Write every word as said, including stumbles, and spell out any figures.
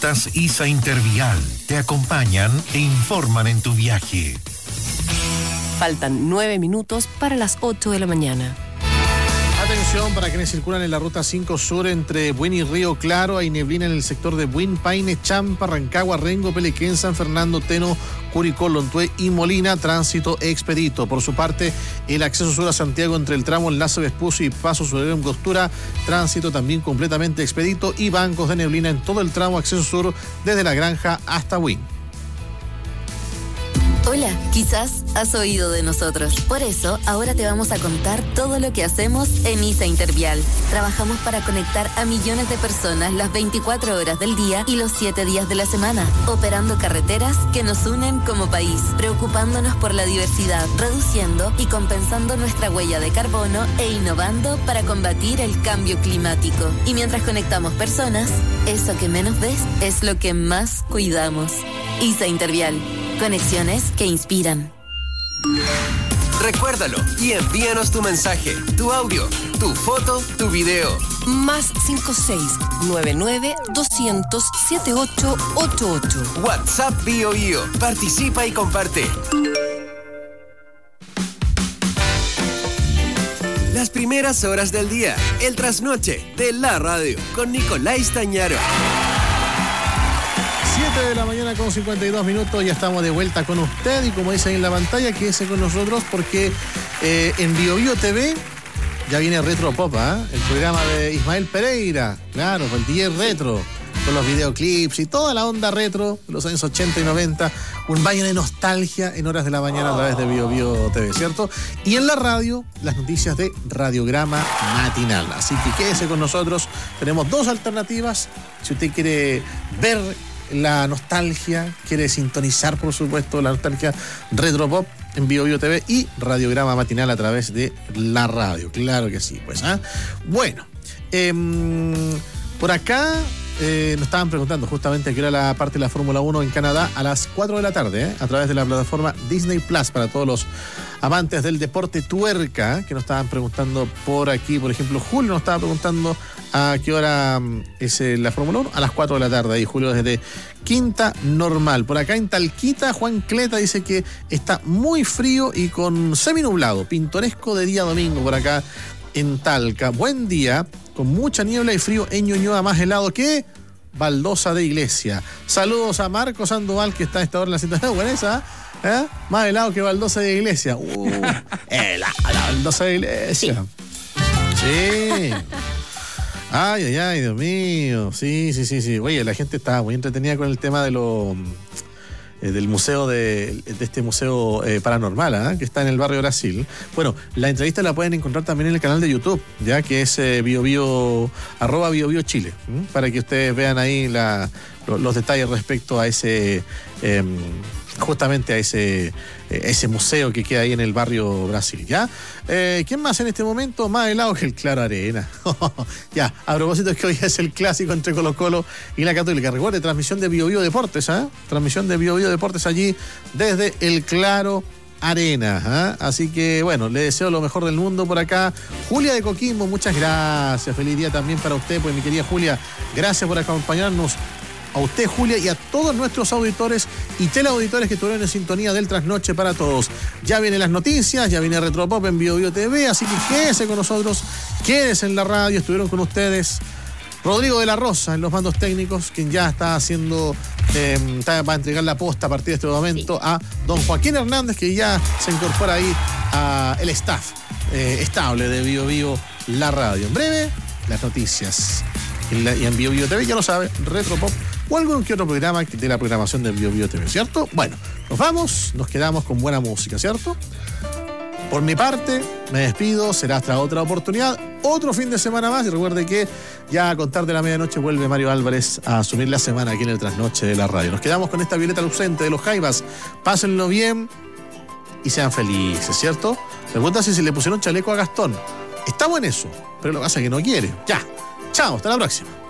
Rutas ISA Intervial te acompañan e informan en tu viaje. Faltan nueve minutos para las ocho de la mañana. Atención para quienes circulan en la ruta cinco Sur entre Buin y Río Claro. Hay neblina en el sector de Buin, Paine, Champa, Rancagua, Rengo, Pelequén, San Fernando, Teno, Curicó, Lontué y Molina. Tránsito expedito. Por su parte, el acceso sur a Santiago entre el tramo Enlace Vespucio y Paso Soberano en Costura. Tránsito también completamente expedito y bancos de neblina en todo el tramo acceso sur desde La Granja hasta Buin. Hola, quizás has oído de nosotros. Por eso, ahora te vamos a contar todo lo que hacemos en ISA Intervial. Trabajamos para conectar a millones de personas las veinticuatro horas del día y los siete días de la semana, operando carreteras que nos unen como país, preocupándonos por la diversidad, reduciendo y compensando nuestra huella de carbono e innovando para combatir el cambio climático. Y mientras conectamos personas, eso que menos ves es lo que más cuidamos. ISA Intervial. Conexiones que inspiran. Recuérdalo y envíanos tu mensaje, tu audio, tu foto, tu video. Más cinco seis nueve nueve doscientos setenta y ocho ochenta y ocho. WhatsApp Bio Bio. Participa y comparte. Las primeras horas del día. El trasnoche de la radio con Nicolás Stañaro. siete de la mañana con cincuenta y dos minutos, ya estamos de vuelta con usted y como dice ahí en la pantalla, quédese con nosotros porque eh, en Bio Bio T V ya viene Retro Pop, ¿eh? El programa de Ismael Pereira, claro, el D J Retro, con los videoclips y toda la onda retro de los años ochenta y noventa, un baño de nostalgia en horas de la mañana a través de Bio Bio T V, ¿cierto? Y en la radio, las noticias de Radiograma Matinal, así que quédese con nosotros, tenemos dos alternativas, si usted quiere ver la nostalgia, quiere sintonizar por supuesto la nostalgia Retro Pop en Bio Bio T V y Radiograma Matinal a través de la radio, claro que sí, pues, ¿eh? Bueno, eh, por acá eh, nos estaban preguntando justamente que era la parte de la Fórmula uno en Canadá a las cuatro de la tarde, ¿eh? A través de la plataforma Disney Plus para todos los amantes del deporte tuerca, ¿eh? Que nos estaban preguntando por aquí, por ejemplo, Julio nos estaba preguntando a qué hora es la Fórmula uno, a las cuatro de la tarde, ahí Julio desde Quinta Normal. Por acá en Talquita, Juan Cleta dice que está muy frío y con seminublado, pintoresco de día domingo por acá en Talca. Buen día, con mucha niebla y frío en Ñuñoa, más helado que Baldosa de Iglesia. Saludos a Marco Sandoval que está a esta hora en la situación buena esa, ¿eh? Más helado que Baldosa de Iglesia. Uh, helado, la Baldosa de Iglesia. Sí. sí. Ay, ay, ay, Dios mío. Sí, sí, sí, sí. Oye, la gente estaba muy entretenida con el tema de lo, eh, del museo, de, de este museo eh, paranormal, ¿eh? Que está en el barrio Brasil. Bueno, la entrevista la pueden encontrar también en el canal de YouTube, ya que es eh, Bio Bio, arroba Bio Bio Chile, ¿eh? Para que ustedes vean ahí la, lo, los detalles respecto a ese... Eh, justamente a ese, ese museo que queda ahí en el barrio Brasil, ¿ya? Eh, ¿Quién más en este momento? Más helado que el Claro Arena. Ya, a propósito es que hoy es el clásico entre Colo Colo y la Católica. Recuerde, transmisión de Bio Bio Deportes, ¿eh? Transmisión de Bio Bio Deportes allí desde el Claro Arena, ¿eh? Así que, bueno, le deseo lo mejor del mundo por acá. Julia de Coquimbo, muchas gracias. Feliz día también para usted, pues mi querida Julia. Gracias por acompañarnos. A usted, Julia, y a todos nuestros auditores y teleauditores que estuvieron en sintonía del Trasnoche para Todos. Ya vienen las noticias, ya viene Retropop en Bio Bio T V, así que quédese con nosotros, quédese en la radio, estuvieron con ustedes Rodrigo de la Rosa en los mandos técnicos, quien ya está haciendo, eh, está, va a entregar la posta a partir de este momento, sí, a don Joaquín Hernández, que ya se incorpora ahí al staff eh, estable de Bio Bio, la radio. En breve, las noticias. En la, y en Bio Bio T V, ya lo sabe, Retropop o algún que otro programa de la programación de Bio Bio T V, ¿cierto? Bueno, nos vamos, nos quedamos con buena música, ¿cierto? Por mi parte, me despido, será hasta otra oportunidad, otro fin de semana más, y recuerde que ya a contar de la medianoche vuelve Mario Álvarez a asumir la semana aquí en el Trasnoche de la radio. Nos quedamos con esta Violeta Lucente de los Jaivas, pásenlo bien y sean felices, ¿cierto? Pregunta si se le pusieron chaleco a Gastón. Estamos en eso, pero lo que pasa es que no quiere. Ya, chao, hasta la próxima.